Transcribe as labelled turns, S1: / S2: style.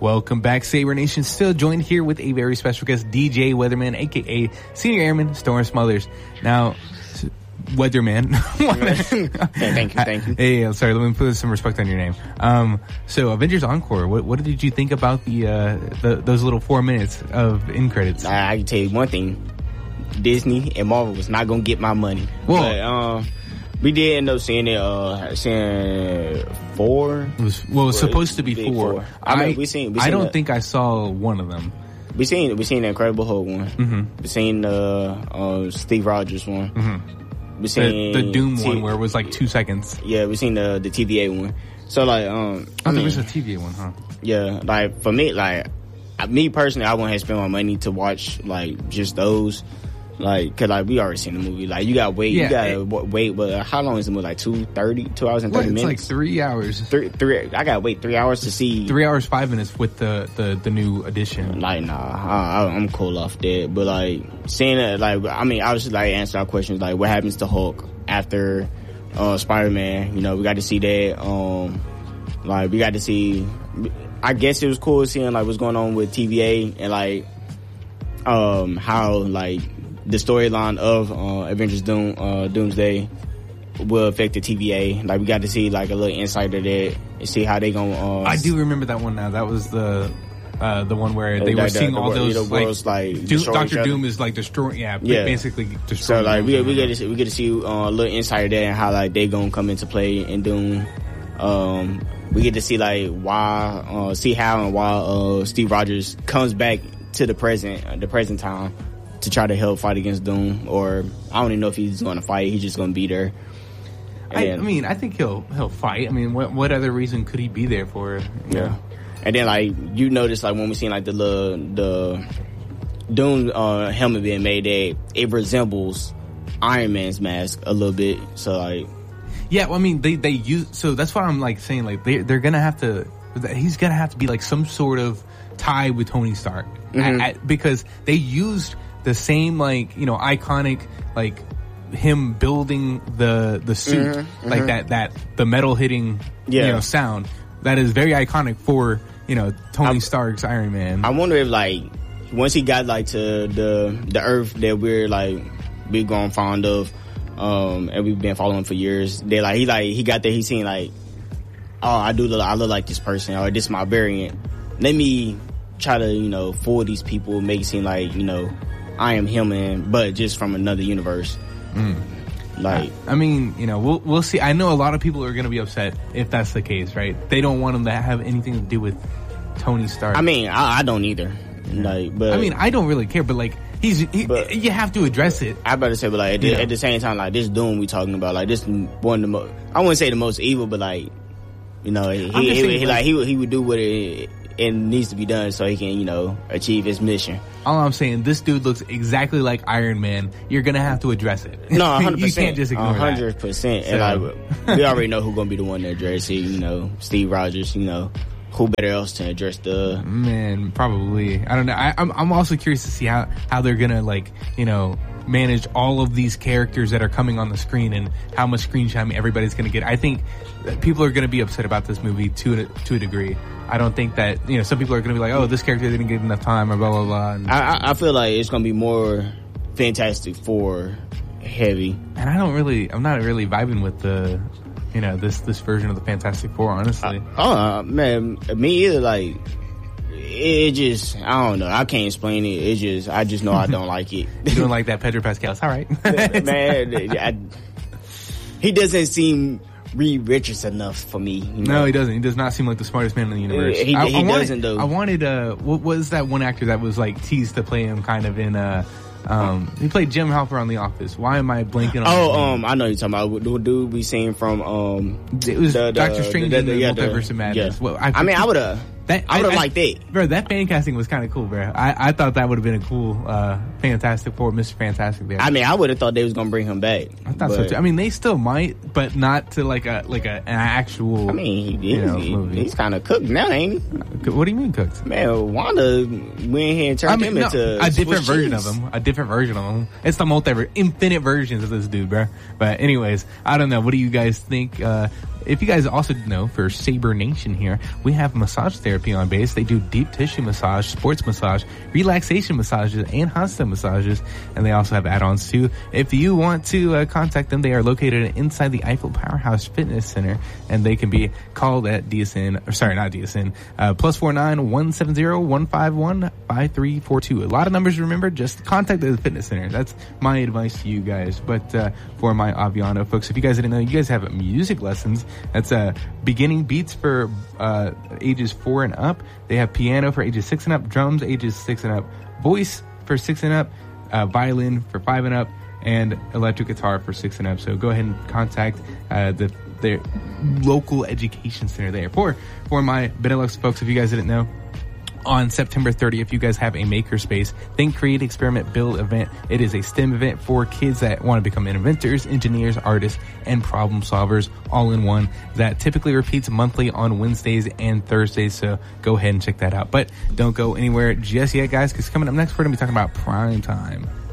S1: Welcome back, Saber Nation. Still joined here with a very special guest, DJ Weatherman, a.k.a. Senior Airman Storm Smothers. Now, Weatherman.
S2: Thank you.
S1: Hey, sorry, let me put some respect on your name. So, Avengers Encore, what did you think about those little 4 minutes of end credits?
S2: I can tell you one thing. Disney and Marvel was not going to get my money.
S1: Well,
S2: but, we did end up seeing it, seeing 4.
S1: It was supposed to be 4.
S2: I
S1: don't think I saw one of them.
S2: We seen the Incredible Hulk one.
S1: Mm-hmm.
S2: We seen the Steve Rogers one.
S1: Mm-hmm.
S2: We seen
S1: the Doom one where it was like 2 seconds.
S2: Yeah, we seen the TVA one. So like,
S1: I think it was a TVA one, huh?
S2: Yeah, like for me, like me personally, I wouldn't have spent my money to watch like just those. Like, cause like we already seen the movie. Like you gotta wait, but how long is the movie? Like 2 hours and 30 minutes?
S1: It's like 3 hours.
S2: Three. I gotta wait 3 hours to see.
S1: 3 hours 5 minutes with the new edition.
S2: Like I'm cool off that. But like seeing it, like I mean, obviously like answer our questions. Like what happens to Hulk after Spider-Man? You know, we got to see that. Like we got to see. I guess it was cool seeing like what's going on with TVA and like how like the storyline of Avengers Doomsday will affect the TVA. Like we got to see like a little insight of that and see how they gonna.
S1: I do remember that one now. That was the one where they were seeing all those like Doctor Doom is like destroying. Yeah, basically destroying.
S2: So like we get to see a little insight of that and how like they gonna come into play in Doom. We get to see like why see how and why Steve Rogers comes back to the present time to try to help fight against Doom, or I don't even know if he's going to fight. He's just going to be there.
S1: I mean, I think he'll fight. I mean, what other reason could he be there for?
S2: Yeah. And then like you notice like when we seen like the Doom helmet being made, that it resembles Iron Man's mask a little bit. So like,
S1: yeah, well, I mean they use, so that's why I'm like saying like they're gonna have to. He's gonna have to be like some sort of tie with Tony Stark, because they used the same like iconic like him building the suit like that the metal hitting sound that is very iconic for Tony Stark's Iron Man.
S2: I wonder if like once he got like to the Earth that we're grown fond of and we've been following for years, he got there, he seen like, oh, I look like this person, or this is my variant. Let me try to fool these people, make it seem like I am him, but just from another universe. Like,
S1: I mean, we'll see. I know a lot of people are going to be upset if that's the case, right? They don't want him to have anything to do with Tony Stark.
S2: I mean, I don't either. Like, but
S1: I mean, I don't really care, but like, you have to address it.
S2: I better say, but like at the same time, like this Doom we talking about, like this one of the most, I wouldn't say the most evil, but like, he would do what it needs to be done so he can, achieve his mission.
S1: All I'm saying, this dude looks exactly like Iron Man. You're gonna have to address it.
S2: No, 100%.
S1: You can't just ignore
S2: 100%.
S1: that.
S2: And like, we already know who's gonna be the one to address it. Steve Rogers. Who better else to address the
S1: man? Probably. I don't know. I'm also curious to see how they're gonna manage all of these characters that are coming on the screen and how much screen time everybody's gonna get. I think that people are gonna be upset about this movie to a degree. I don't think that, some people are going to be like, oh, this character didn't get enough time or blah, blah, blah. And
S2: I feel like it's going to be more Fantastic Four heavy.
S1: And I'm not really vibing with the, this version of the Fantastic Four, honestly.
S2: Man, me either. Like, it just, I don't know. I can't explain it. I just know I don't like it.
S1: You don't like that Pedro Pascal? It's all right.
S2: Man, he doesn't seem Reed Richards enough for me.
S1: No, he doesn't. He does not seem like the smartest man in the universe.
S2: He doesn't, though.
S1: I wanted, what was that one actor that was like teased to play him kind of in, he played Jim Halper on The Office. Why am I blanking on
S2: I know you're talking about the dude we seen from,
S1: it was Doctor Strange in the Multiverse of Madness.
S2: Yeah. Well, I would have liked that.
S1: Bro, that fan casting was kind of cool, bro. I thought that would have been a cool, Fantastic Four, Mr. Fantastic there.
S2: I mean, I would have thought they was gonna bring him back.
S1: I thought so too. I mean, they still might, but not to an actual.
S2: I mean, he's kind of cooked now, ain't he?
S1: What do you mean cooked?
S2: Man, Wanda went here and turned him into
S1: a different version of him. A different version of him. It's the infinite versions of this dude, bro. But anyways, I don't know. What do you guys think? if you guys also know, for Saber Nation here, we have massage therapy on base. They do deep tissue massage, sports massage, relaxation massages, and hot step massages. And they also have add-ons too. If you want to contact them, they are located inside the Eiffel Powerhouse Fitness Center, and they can be called at DSN, or sorry, not DSN, +49-170-151-5342. A lot of numbers to remember. Just contact the fitness center. That's my advice to you guys. But for my Aviano folks, if you guys didn't know, you guys have music lessons. That's beginning beats for ages 4 and up. They have piano for ages 6 and up, drums ages 6 and up, voice for 6 and up, violin for 5 and up, and electric guitar for 6 and up. So go ahead and contact their local education center there. For my Benelux folks, if you guys didn't know, on September 30th, you guys have a Makerspace Think, Create, Experiment, Build event. It is a STEM event for kids that want to become inventors, engineers, artists, and problem solvers all in one. That typically repeats monthly on Wednesdays and Thursdays, so go ahead and check that out. But don't go anywhere just yet, guys, because coming up next, we're going to be talking about Prime Time.